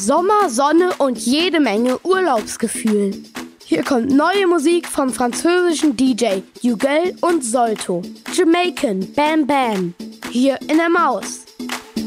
Sommer, Sonne und jede Menge Urlaubsgefühl. Hier kommt neue Musik vom französischen DJ Huguel und Solto. Jamaican Bam Bam. Hier in der Maus.